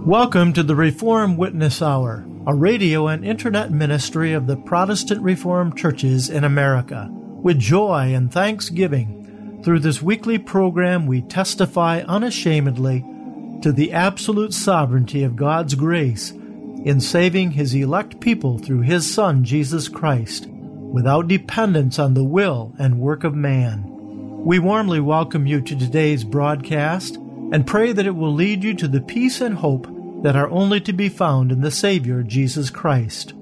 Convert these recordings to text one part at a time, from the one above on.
Welcome to the Reformed Witness Hour, a radio and internet ministry of the Protestant Reformed churches in America. With joy and thanksgiving, through this weekly program we testify unashamedly to the absolute sovereignty of God's grace in saving His elect people through His Son, Jesus Christ, without dependence on the will and work of man. We warmly welcome you to today's broadcast and pray that it will lead you to the peace and hope that are only to be found in the Savior, Jesus Christ.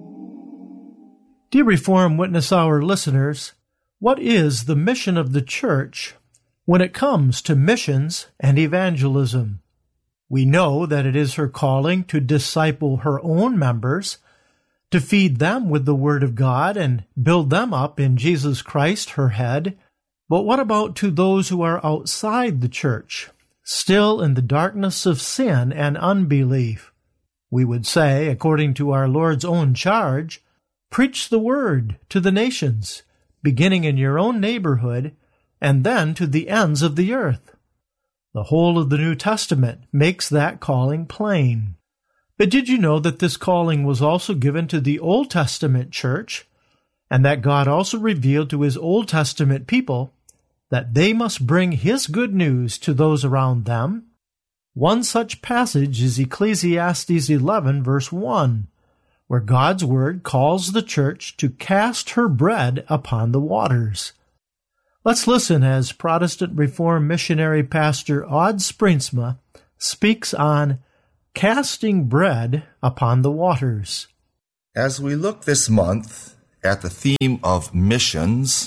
Dear Reformed Witness Hour listeners, what is the mission of the church when it comes to missions and evangelism? We know that it is her calling to disciple her own members, to feed them with the Word of God and build them up in Jesus Christ, her head. But what about to those who are outside the church, still in the darkness of sin and unbelief? We would say, according to our Lord's own charge, preach the Word to the nations, beginning in your own neighborhood, and then to the ends of the earth. The whole of the New Testament makes that calling plain. But did you know that this calling was also given to the Old Testament church, and that God also revealed to His Old Testament people that they must bring His good news to those around them? One such passage is Ecclesiastes 11, verse 1, where God's Word calls the church to cast her bread upon the waters. Let's listen as Protestant Reformed missionary pastor Odd Springsma speaks on casting bread upon the waters. As we look this month at the theme of missions,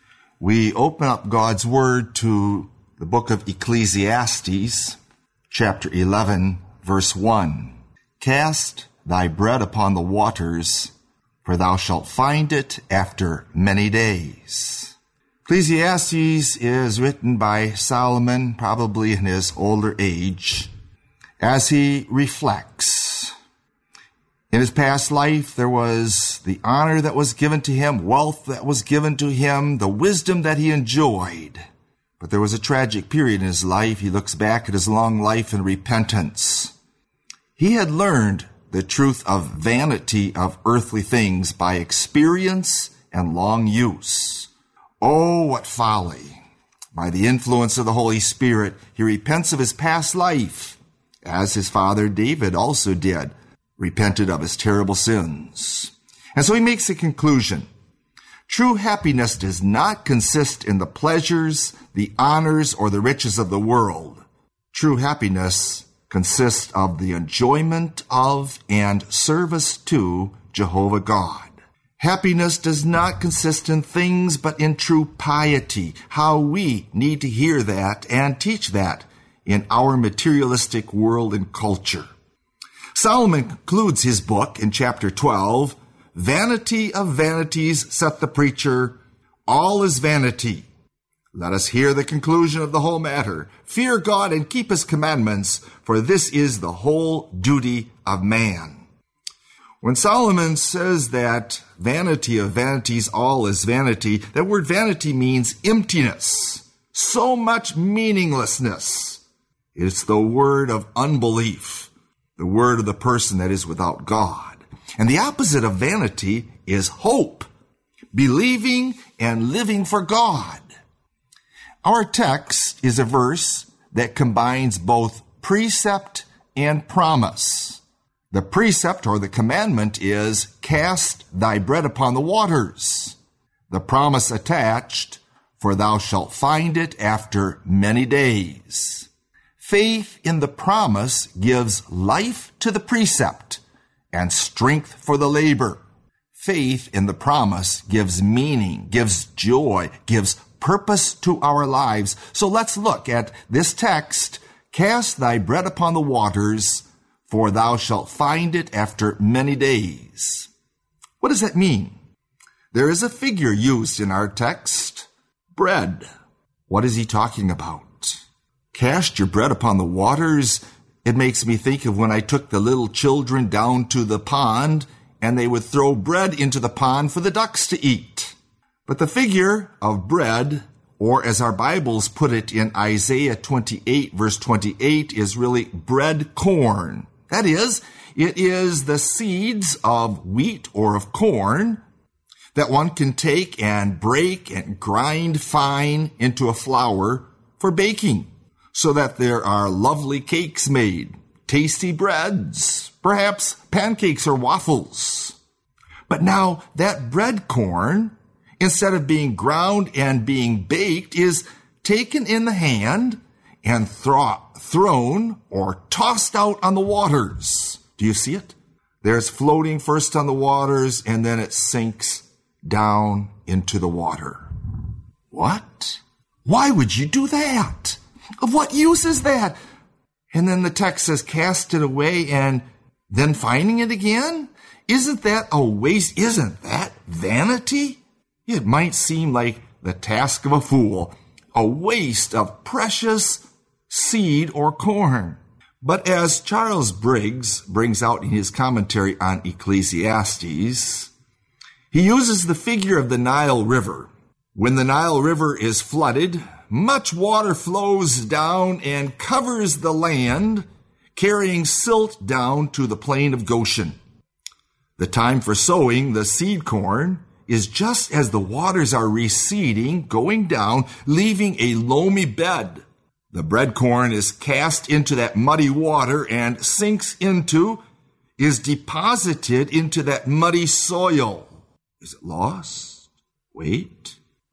we open up God's Word to the book of Ecclesiastes, chapter 11, verse 1. Cast thy bread upon the waters, for thou shalt find it after many days. Ecclesiastes is written by Solomon, probably in his older age, as he reflects. In his past life, there was the honor that was given to him, wealth that was given to him, the wisdom that he enjoyed. But there was a tragic period in his life. He looks back at his long life in repentance. He had learned the truth of vanity of earthly things by experience and long use. Oh, what folly! By the influence of the Holy Spirit, he repents of his past life, as his father David also did, repented of his terrible sins. And so he makes a conclusion. True happiness does not consist in the pleasures, the honors, or the riches of the world. True happiness consists of the enjoyment of and service to Jehovah God. Happiness does not consist in things, but in true piety. How we need to hear that and teach that in our materialistic world and culture. Solomon concludes his book in chapter 12, Vanity of vanities, saith the preacher, all is vanity. Let us hear the conclusion of the whole matter. Fear God and keep His commandments, for this is the whole duty of man. When Solomon says that vanity of vanities, all is vanity, that word vanity means emptiness, so much meaninglessness. It's the word of unbelief, the word of the person that is without God. And the opposite of vanity is hope, believing and living for God. Our text is a verse that combines both precept and promise. The precept or the commandment is, cast thy bread upon the waters. The promise attached, for thou shalt find it after many days. Faith in the promise gives life to the precept and strength for the labor. Faith in the promise gives meaning, gives joy, gives purpose to our lives. So let's look at this text. Cast thy bread upon the waters, for thou shalt find it after many days. What does that mean? There is a figure used in our text, bread. What is he talking about? Cast your bread upon the waters. It makes me think of when I took the little children down to the pond and they would throw bread into the pond for the ducks to eat. But the figure of bread or as our Bibles put it in Isaiah 28, verse 28, is really bread corn. That is, it is the seeds of wheat or of corn that one can take and break and grind fine into a flour for baking, so that there are lovely cakes made, tasty breads, perhaps pancakes or waffles. But now that bread corn, instead of being ground and being baked, is taken in the hand and thrown or tossed out on the waters. Do you see it? There's floating first on the waters, and then it sinks down into the water. What? Why would you do that? Of what use is that? And then the text says, cast it away and then finding it again? Isn't that a waste? Isn't that vanity? It might seem like the task of a fool, a waste of precious seed or corn. But as Charles Briggs brings out in his commentary on Ecclesiastes, he uses the figure of the Nile River. When the Nile River is flooded, much water flows down and covers the land, carrying silt down to the plain of Goshen. The time for sowing the seed corn is just as the waters are receding, going down, leaving a loamy bed. The bread corn is cast into that muddy water and is deposited into that muddy soil. Is it lost? Wait.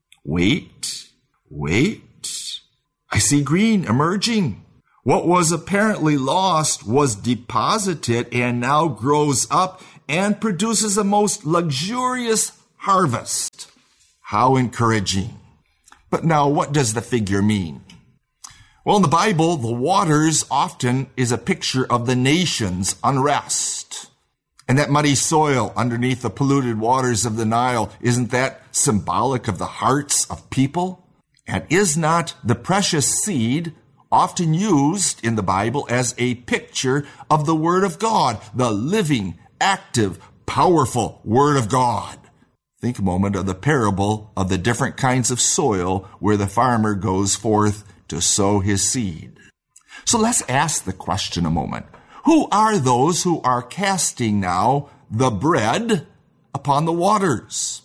I see green emerging. What was apparently lost was deposited and now grows up and produces a most luxurious harvest. How encouraging. But now, what does the figure mean? Well, in the Bible, the waters often is a picture of the nation's unrest. And that muddy soil underneath the polluted waters of the Nile, isn't that symbolic of the hearts of people? And is not the precious seed often used in the Bible as a picture of the Word of God, the living, active, powerful Word of God? Think a moment of the parable of the different kinds of soil where the farmer goes forth to sow his seed. So let's ask the question a moment. Who are those who are casting now the bread upon the waters?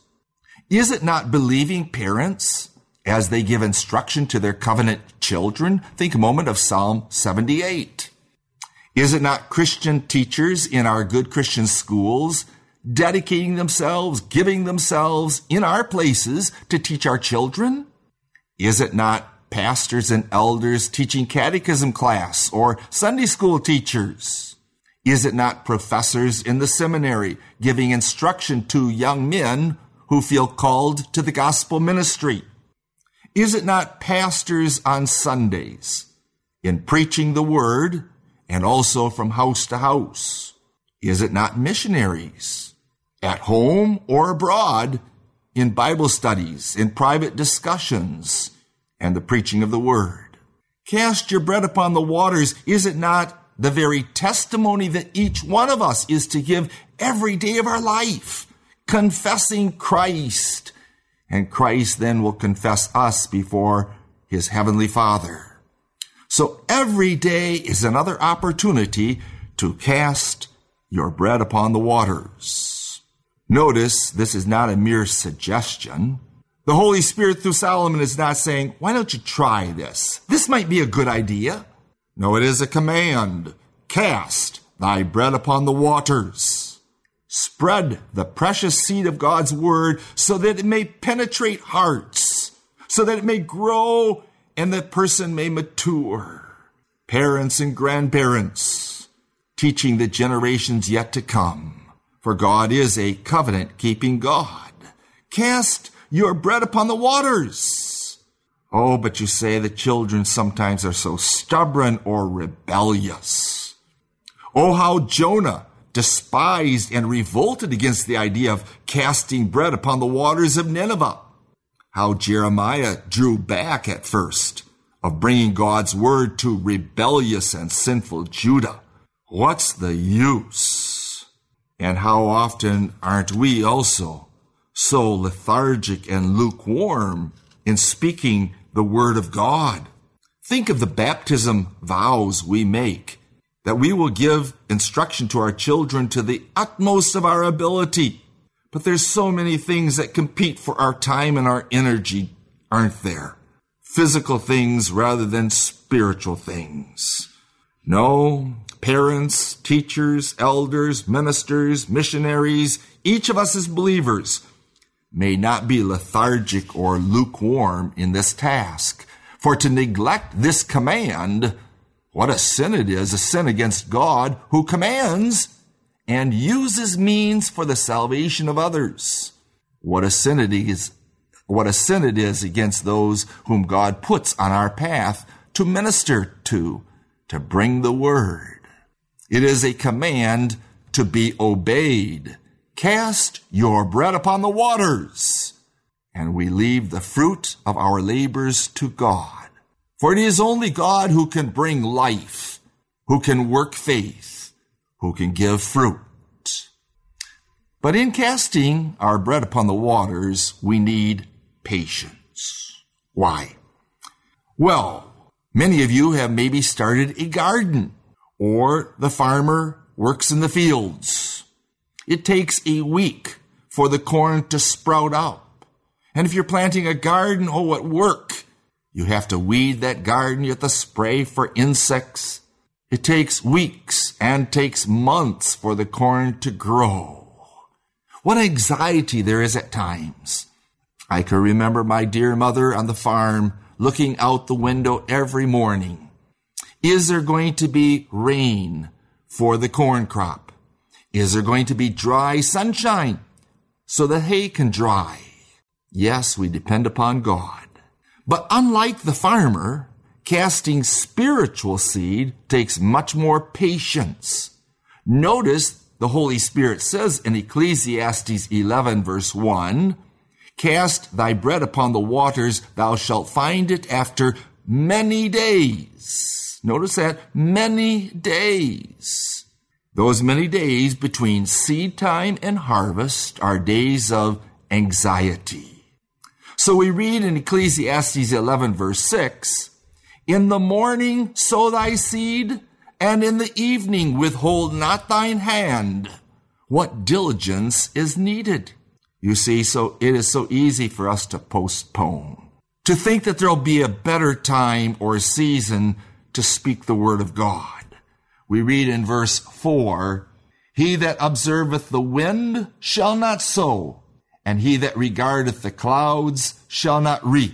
Is it not believing parents as they give instruction to their covenant children? Think a moment of Psalm 78. Is it not Christian teachers in our good Christian schools dedicating themselves, giving themselves in our places to teach our children? Is it not pastors and elders teaching catechism class or Sunday school teachers? Is it not professors in the seminary giving instruction to young men who feel called to the gospel ministry? Is it not pastors on Sundays in preaching the word and also from house to house? Is it not missionaries at home or abroad in Bible studies, in private discussions, and the preaching of the word? Cast your bread upon the waters. Is it not the very testimony that each one of us is to give every day of our life, confessing Christ? And Christ then will confess us before his heavenly Father. So every day is another opportunity to cast your bread upon the waters. Notice this is not a mere suggestion. The Holy Spirit through Solomon is not saying, why don't you try this? This might be a good idea. No, it is a command. Cast thy bread upon the waters. Spread the precious seed of God's word so that it may penetrate hearts, so that it may grow and the person may mature. Parents and grandparents, teaching the generations yet to come. For God is a covenant-keeping God. Cast your bread upon the waters. Oh, but you say the children sometimes are so stubborn or rebellious. Oh, how Jonah despised and revolted against the idea of casting bread upon the waters of Nineveh. How Jeremiah drew back at first of bringing God's word to rebellious and sinful Judah. What's the use? And how often aren't we also so lethargic and lukewarm in speaking the word of God. Think of the baptism vows we make, that we will give instruction to our children to the utmost of our ability. But there's so many things that compete for our time and our energy, aren't there? Physical things rather than spiritual things. No, parents, teachers, elders, ministers, missionaries, each of us as believers may not be lethargic or lukewarm in this task. For to neglect this command, what a sin it is, a sin against God who commands and uses means for the salvation of others. What a sin it is against those whom God puts on our path to minister to bring the word. It is a command to be obeyed. Cast your bread upon the waters, and we leave the fruit of our labors to God. For it is only God who can bring life, who can work faith, who can give fruit. But in casting our bread upon the waters, we need patience. Why? Well, many of you have maybe started a garden, or the farmer works in the fields. It takes a week for the corn to sprout up. And if you're planting a garden, what work! You have to weed that garden, you have to spray for insects. It takes weeks and takes months for the corn to grow. What anxiety there is at times. I can remember my dear mother on the farm looking out the window every morning. Is there going to be rain for the corn crop? Is there going to be dry sunshine so the hay can dry? Yes, we depend upon God. But unlike the farmer, casting spiritual seed takes much more patience. Notice the Holy Spirit says in Ecclesiastes 11 verse 1, cast thy bread upon the waters, thou shalt find it after many days. Notice that, many days. Those many days between seed time and harvest are days of anxiety. So we read in Ecclesiastes 11 verse 6, in the morning sow thy seed, and in the evening withhold not thine hand. What diligence is needed? You see, so it is so easy for us to postpone, to think that there'll be a better time or season to speak the word of God. We read in verse 4, he that observeth the wind shall not sow, and he that regardeth the clouds shall not reap.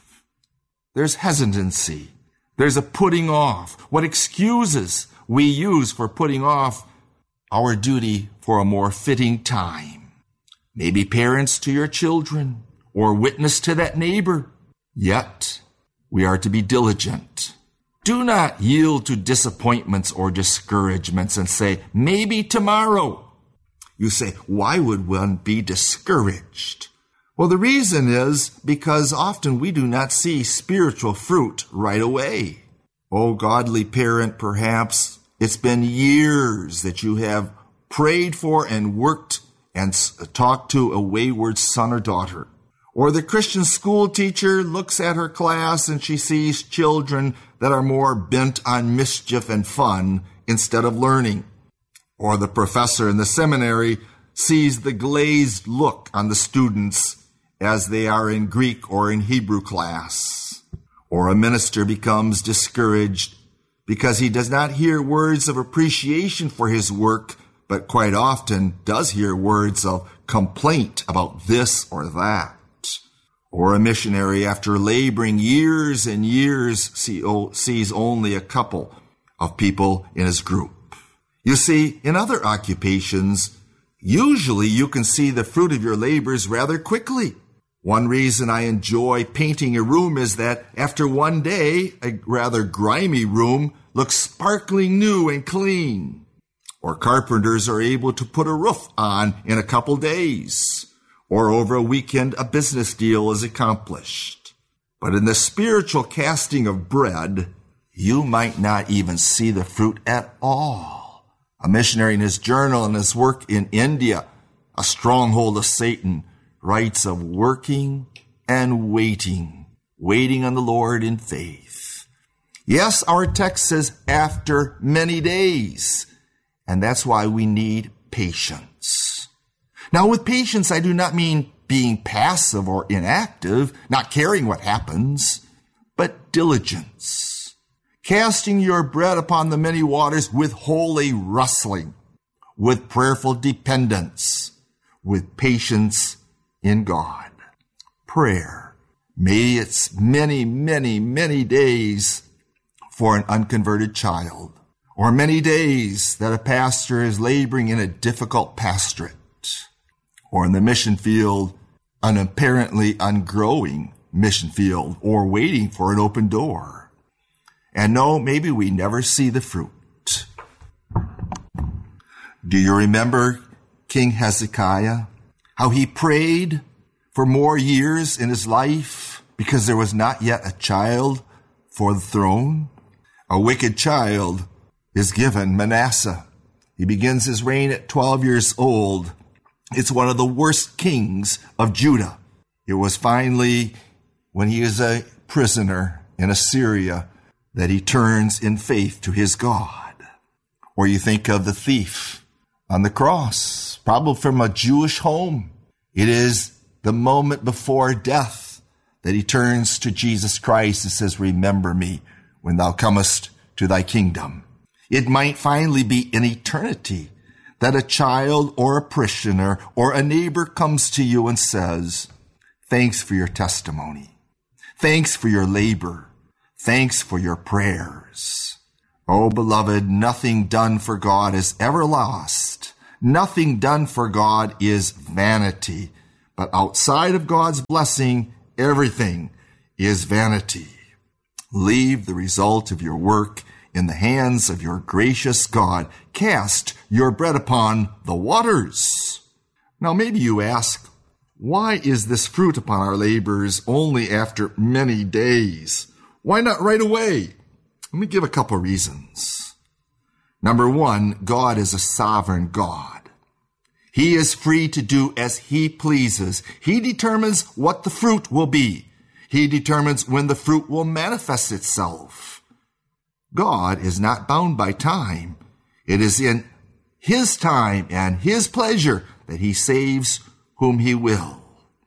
There's hesitancy. There's a putting off. What excuses we use for putting off our duty for a more fitting time. Maybe parents to your children, or witness to that neighbor. Yet, we are to be diligent. Do not yield to disappointments or discouragements and say, maybe tomorrow. You say, why would one be discouraged? Well, the reason is because often we do not see spiritual fruit right away. Oh, godly parent, perhaps it's been years that you have prayed for and worked and talked to a wayward son or daughter. Or the Christian school teacher looks at her class and she sees children that are more bent on mischief and fun instead of learning. Or the professor in the seminary sees the glazed look on the students as they are in Greek or in Hebrew class. Or a minister becomes discouraged because he does not hear words of appreciation for his work, but quite often does hear words of complaint about this or that. Or a missionary, after laboring years and years, sees only a couple of people in his group. You see, in other occupations, usually you can see the fruit of your labors rather quickly. One reason I enjoy painting a room is that after one day, a rather grimy room looks sparkling new and clean. Or carpenters are able to put a roof on in a couple days. Or over a weekend, a business deal is accomplished. But in the spiritual casting of bread, you might not even see the fruit at all. A missionary in his journal and his work in India, a stronghold of Satan, writes of working and waiting. waiting on the Lord in faith. Yes, our text says after many days, and that's why we need patience. Now, with patience, I do not mean being passive or inactive, not caring what happens, but diligence, casting your bread upon the many waters with holy wrestling, with prayerful dependence, with patience in God. Prayer. Maybe it's many, many, many days for an unconverted child, or many days that a pastor is laboring in a difficult pastorate, or in the mission field, an apparently ungrowing mission field, or waiting for an open door. And no, maybe we never see the fruit. Do you remember King Hezekiah? How he prayed for more years in his life because there was not yet a child for the throne? A wicked child is given, Manasseh. He begins his reign at 12 years old. It's one of the worst kings of Judah. It was finally when he is a prisoner in Assyria that he turns in faith to his God. Or you think of the thief on the cross, probably from a Jewish home. It is the moment before death that he turns to Jesus Christ and says, remember me when thou comest to thy kingdom. It might finally be in eternity that a child or a parishioner or a neighbor comes to you and says, thanks for your testimony. Thanks for your labor. Thanks for your prayers. Oh, beloved, nothing done for God is ever lost. Nothing done for God is vanity. But outside of God's blessing, everything is vanity. Leave the result of your work in the hands of your gracious God. Cast your bread upon the waters. Now maybe you ask, why is this fruit upon our labors only after many days? Why not right away? Let me give a couple reasons. Number one, God is a sovereign God. He is free to do as he pleases. He determines what the fruit will be. He determines when the fruit will manifest itself. God is not bound by time. It is in his time and his pleasure that he saves whom he will.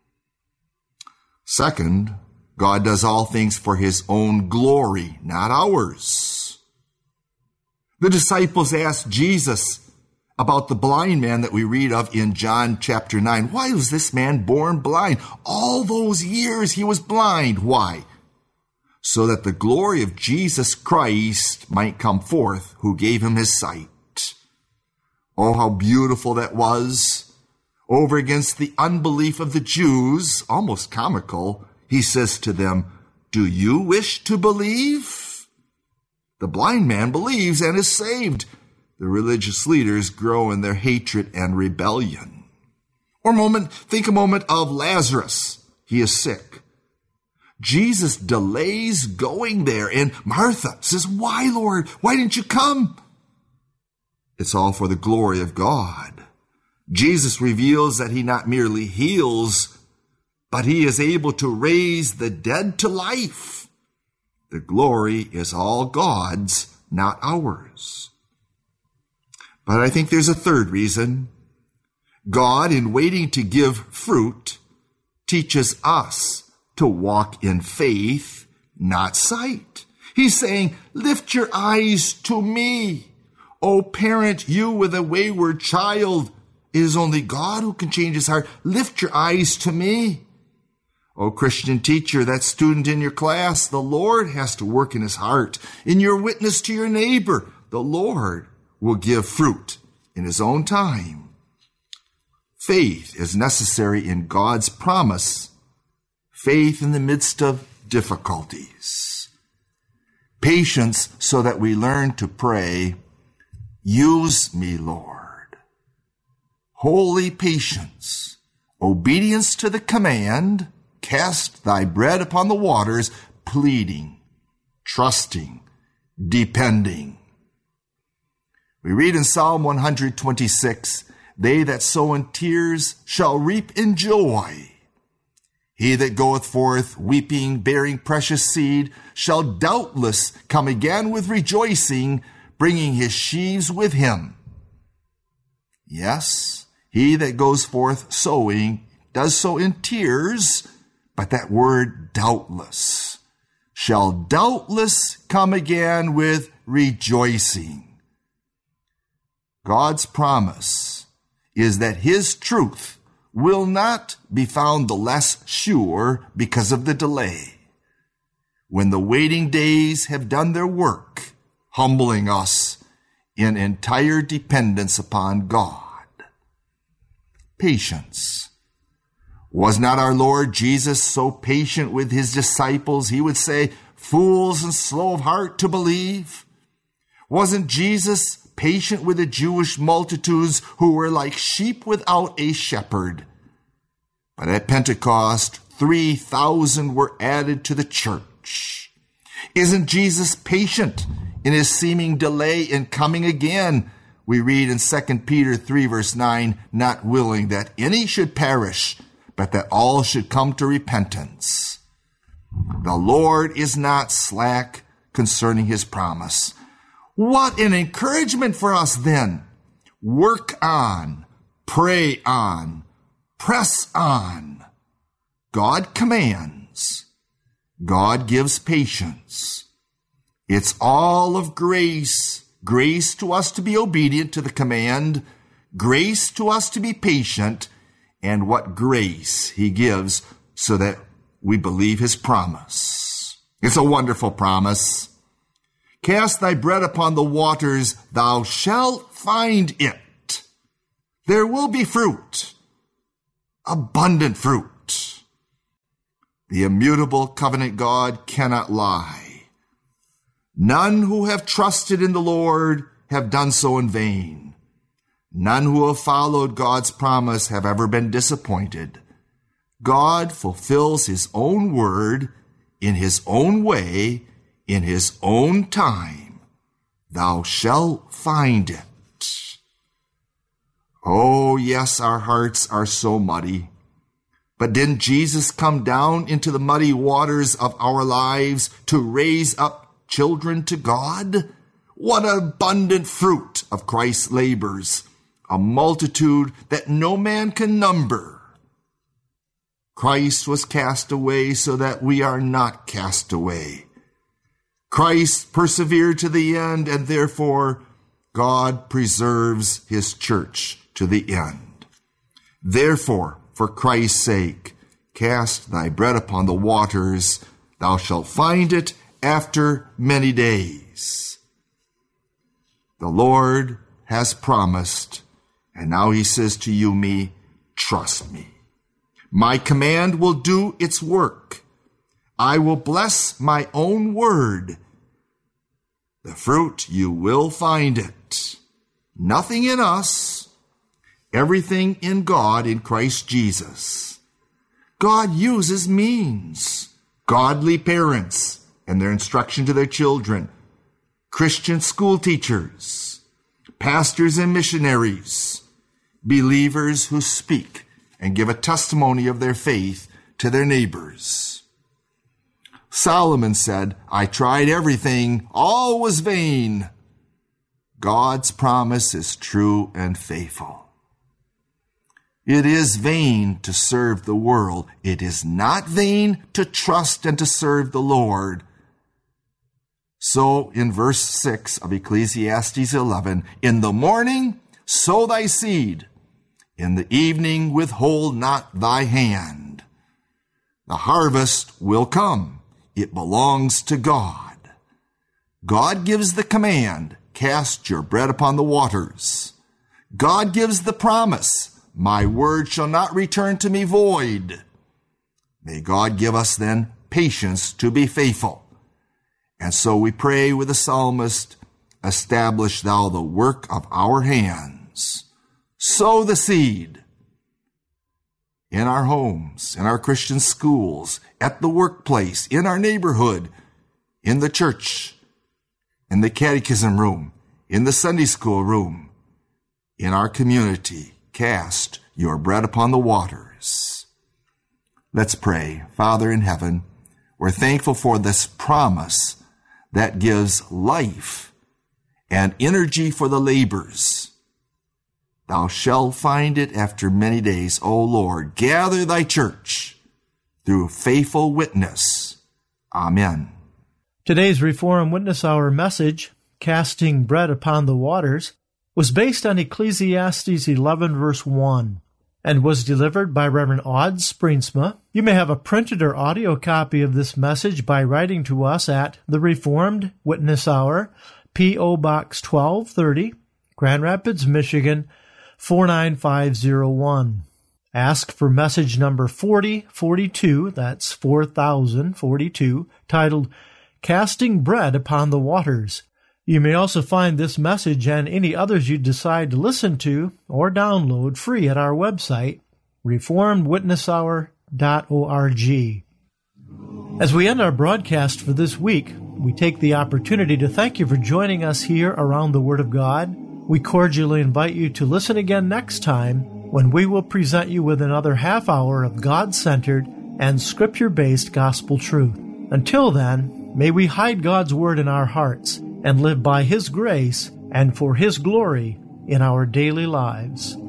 Second, God does all things for his own glory, not ours. The disciples asked Jesus about the blind man that we read of in John chapter 9. Why was this man born blind? All those years he was blind. Why? So that the glory of Jesus Christ might come forth, who gave him his sight. Oh, how beautiful that was. Over against the unbelief of the Jews, almost comical, he says to them, do you wish to believe? The blind man believes and is saved. The religious leaders grow in their hatred and rebellion. Think a moment of Lazarus. He is sick. Jesus delays going there, and Martha says, why, Lord? Why didn't you come? It's all for the glory of God. Jesus reveals that he not merely heals, but he is able to raise the dead to life. The glory is all God's, not ours. But I think there's a third reason. God, in waiting to give fruit, teaches us to walk in faith, not sight. He's saying, lift your eyes to me. Oh, parent, you with a wayward child, it is only God who can change his heart. Lift your eyes to me. Oh, Christian teacher, that student in your class, the Lord has to work in his heart. In your witness to your neighbor, the Lord will give fruit in his own time. Faith is necessary in God's promise. Faith in the midst of difficulties. Patience so that we learn to pray, use me, Lord. Holy patience, obedience to the command, cast thy bread upon the waters, pleading, trusting, depending. We read in Psalm 126, they that sow in tears shall reap in joy. He that goeth forth weeping, bearing precious seed, shall doubtless come again with rejoicing, bringing his sheaves with him. Yes, he that goes forth sowing does so in tears, but that word doubtless shall doubtless come again with rejoicing. God's promise is that his truth will not be found the less sure because of the delay. When the waiting days have done their work, humbling us in entire dependence upon God. Patience. Was not our Lord Jesus so patient with his disciples, he would say, fools and slow of heart to believe? Wasn't Jesus patient with the Jewish multitudes who were like sheep without a shepherd? But at Pentecost, 3,000 were added to the church. Isn't Jesus patient in his seeming delay in coming again? We read in 2 Peter 3 verse 9, not willing that any should perish, but that all should come to repentance. The Lord is not slack concerning his promise. What an encouragement for us then. Work on, pray on, press on. God commands. God gives patience. It's all of grace. Grace to us to be obedient to the command. Grace to us to be patient. And what grace he gives so that we believe his promise. It's a wonderful promise. Cast thy bread upon the waters, thou shalt find it. There will be fruit, abundant fruit. The immutable covenant God cannot lie. None who have trusted in the Lord have done so in vain. None who have followed God's promise have ever been disappointed. God fulfills his own word in his own way, in his own time. Thou shalt find it. Oh, yes, our hearts are so muddy. But didn't Jesus come down into the muddy waters of our lives to raise up children to God? What abundant fruit of Christ's labors, a multitude that no man can number. Christ was cast away so that we are not cast away. Christ persevered to the end, and therefore God preserves his church to the end. Therefore, for Christ's sake, cast thy bread upon the waters, thou shalt find it after many days. The Lord has promised, and now he says to you, me, trust me. My command will do its work. I will bless my own word. The fruit, you will find it. Nothing in us, everything in God, in Christ Jesus. God uses means. Godly parents and their instruction to their children. Christian school teachers. Pastors and missionaries. Believers who speak and give a testimony of their faith to their neighbors. Solomon said, I tried everything, all was vain. God's promise is true and faithful. It is vain to serve the world. It is not vain to trust and to serve the Lord. So in verse 6 of Ecclesiastes 11, in the morning sow thy seed, in the evening withhold not thy hand. The harvest will come. It belongs to God. God gives the command, cast your bread upon the waters. God gives the promise, my word shall not return to me void. May God give us then patience to be faithful. And so we pray with the psalmist, establish thou the work of our hands. Sow the seed in our homes, in our Christian schools, at the workplace, in our neighborhood, in the church, in the catechism room, in the Sunday school room, in our community. Cast your bread upon the waters. Let's pray. Father in heaven, we're thankful for this promise that gives life and energy for the labors. Thou shalt find it after many days, O Lord. Gather thy church through faithful witness. Amen. Today's Reformed Witness Hour message, Casting Bread Upon the Waters, was based on Ecclesiastes 11, verse 1, and was delivered by Reverend Odd Springsma. You may have a printed or audio copy of this message by writing to us at the Reformed Witness Hour, P.O. Box 1230, Grand Rapids, Michigan, 49501. Ask for message number 4042, that's 4042, titled Casting Bread Upon the Waters. You may also find this message and any others you decide to listen to or download free at our website, reformedwitnesshour.org. As we end our broadcast for this week, we take the opportunity to thank you for joining us here around the Word of God. We cordially invite you to listen again next time when we will present you with another half hour of God-centered and Scripture-based gospel truth. Until then, may we hide God's Word in our hearts and live by His grace and for His glory in our daily lives.